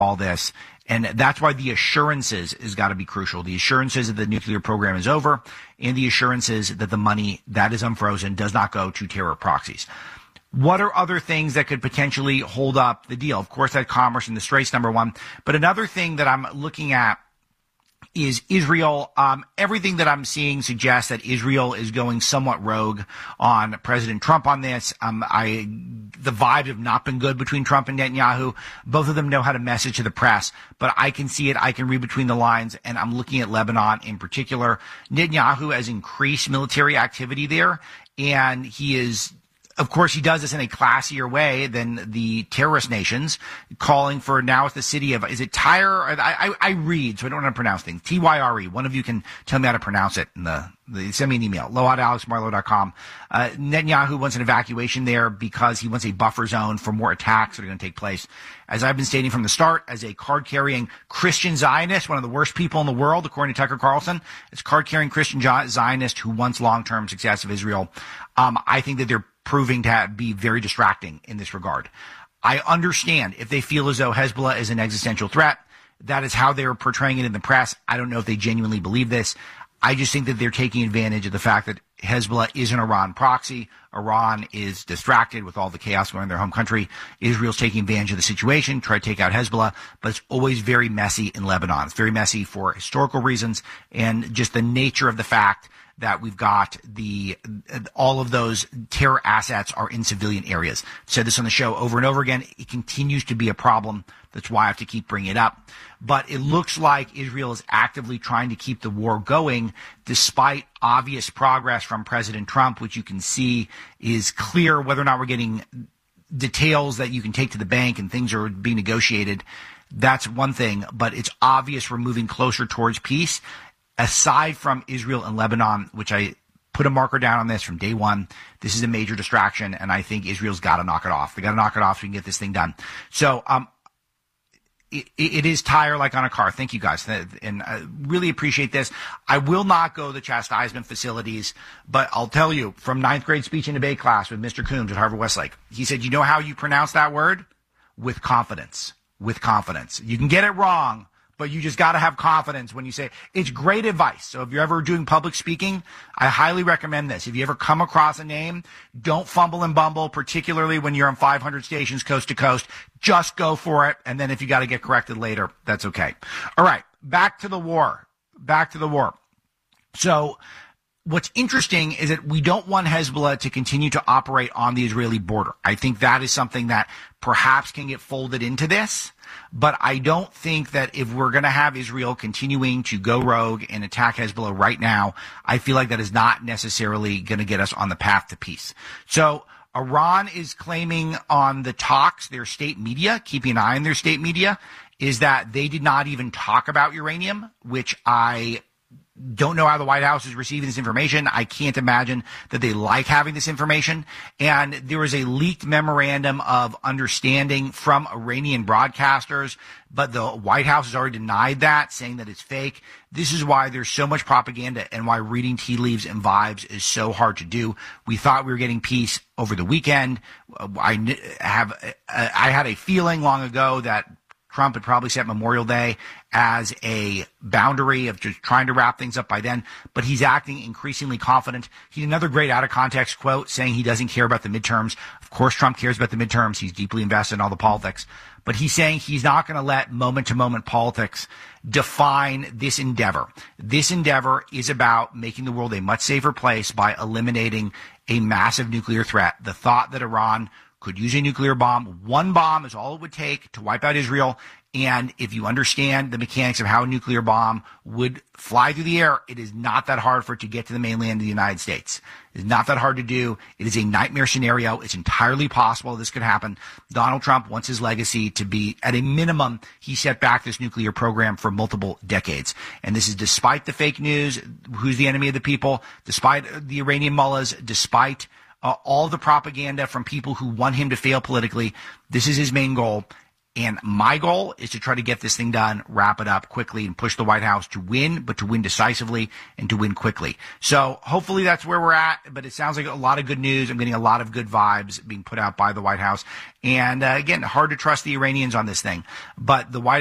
all this. And that's why the assurances has got to be crucial. The assurances that the nuclear program is over and the assurances that the money that is unfrozen does not go to terror proxies. What are other things that could potentially hold up the deal? Of course, that commerce in the Straits, number one. But another thing that I'm looking at is Israel. Everything that I'm seeing suggests that Israel is going somewhat rogue on President Trump on this. The vibes have not been good between Trump and Netanyahu. Both of them know how to message to the press, but I can see it. I can read between the lines, and I'm looking at Lebanon in particular. Netanyahu has increased military activity there, and he is, of course, he does this in a classier way than the terrorist nations, calling for, now it's the city of, is it Tyre? I read, so I don't know how to pronounce things. Tyre. One of you can tell me how to pronounce it in send me an email, low@alexmarlow.com. Netanyahu wants an evacuation there because he wants a buffer zone for more attacks that are going to take place. As I've been stating from the start, as a card-carrying Christian Zionist, one of the worst people in the world, according to Tucker Carlson, it's card-carrying Christian Zionist who wants long-term success of Israel. I think that they're proving to be very distracting in this regard. I understand if they feel as though Hezbollah is an existential threat. That is how they're portraying it in the press. I don't know if they genuinely believe this. I just think that they're taking advantage of the fact that Hezbollah is an Iran proxy. Iran is distracted with all the chaos going in their home country. Israel's taking advantage of the situation, try to take out Hezbollah, but it's always very messy in Lebanon. It's very messy for historical reasons and just the nature of the fact that we've got all of those terror assets are in civilian areas. I've said this on the show over and over again. It continues to be a problem. That's why I have to keep bringing it up. But it looks like Israel is actively trying to keep the war going despite obvious progress from President Trump, which you can see is clear. Whether or not we're getting details that you can take to the bank and things are being negotiated, that's one thing. But it's obvious we're moving closer towards peace. Aside from Israel and Lebanon, which I put a marker down on this from day one, this is a major distraction, and I think Israel's got to knock it off. They got to knock it off so we can get this thing done. So it is tire like on a car. Thank you, guys, and I really appreciate this. I will not go to the chastisement facilities, but I'll tell you, from 9th grade speech and debate class with Mr. Coombs at Harvard Westlake, he said, you know how you pronounce that word? With confidence. With confidence. You can get it wrong, but you just got to have confidence when you say it's great advice. So if you're ever doing public speaking, I highly recommend this. If you ever come across a name, don't fumble and bumble, particularly when you're on 500 stations coast to coast. Just go for it. And then if you got to get corrected later, that's okay. All right. Back to the war. So what's interesting is that we don't want Hezbollah to continue to operate on the Israeli border. I think that is something that perhaps can get folded into this. But I don't think that if we're going to have Israel continuing to go rogue and attack Hezbollah right now, I feel like that is not necessarily going to get us on the path to peace. So Iran is claiming on the talks, their state media, keeping an eye on their state media, is that they did not even talk about uranium, which I don't know how the White House is receiving this information. I can't imagine that they like having this information. And there was a leaked memorandum of understanding from Iranian broadcasters, but the White House has already denied that, saying that it's fake. This is why there's so much propaganda and why reading tea leaves and vibes is so hard to do. We thought we were getting peace over the weekend. I had a feeling long ago that Trump had probably set Memorial Day as a boundary of just trying to wrap things up by then, but he's acting increasingly confident. He had another great out-of-context quote saying he doesn't care about the midterms. Of course, Trump cares about the midterms. He's deeply invested in all the politics. But he's saying he's not going to let moment-to-moment politics define this endeavor. This endeavor is about making the world a much safer place by eliminating a massive nuclear threat. The thought that Iran could use a nuclear bomb. One bomb is all it would take to wipe out Israel. And if you understand the mechanics of how a nuclear bomb would fly through the air, it is not that hard for it to get to the mainland of the United States. It is not that hard to do. It is a nightmare scenario. It's entirely possible this could happen. Donald Trump wants his legacy to be, at a minimum, he set back this nuclear program for multiple decades. And this is despite the fake news, who's the enemy of the people, despite the Iranian mullahs, despite all the propaganda from people who want him to fail politically. This is his main goal. And my goal is to try to get this thing done, wrap it up quickly, and push the White House to win, but to win decisively and to win quickly. So hopefully that's where we're at, but it sounds like a lot of good news. I'm getting a lot of good vibes being put out by the White House. And again, hard to trust the Iranians on this thing, but the White